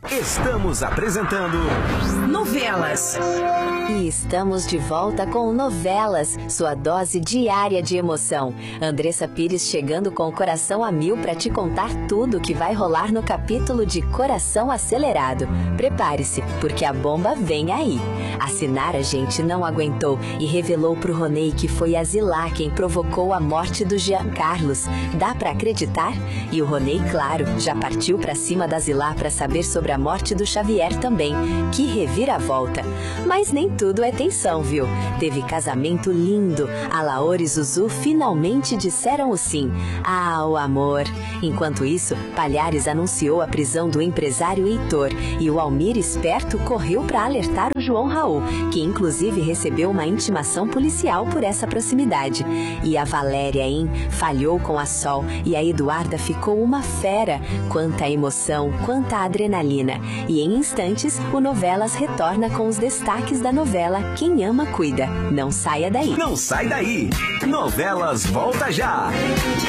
Estamos apresentando Novelas. E estamos de volta com Novelas, sua dose diária de emoção. Andressa Pires chegando com o coração a mil para te contar tudo o que vai rolar no capítulo de Coração Acelerado. Prepare-se, porque a bomba vem aí. A Sinara, gente, não aguentou e revelou pro Ronei que foi a Zilá quem provocou a morte do Jean Carlos. Dá pra acreditar? E o Ronei, claro, já partiu pra cima da Zilá pra saber sobre a morte do Xavier também. Que reviravolta! Mas nem tudo é tensão, viu? Teve casamento lindo. A Laura e Zuzu finalmente disseram o sim. Ah, o amor! Enquanto isso, Palhares anunciou a prisão do empresário Heitor e o Almir esperto correu para alertar o João Raul, que inclusive recebeu uma intimação policial por essa proximidade. E a Valéria, hein? Falhou com a Sol e a Eduarda ficou uma fera. Quanta emoção, quanta adrenalina. E em instantes, o Novelas retorna com os destaques da novela Quem Ama Cuida. Não saia daí. Não Sai Daí. Novelas volta já.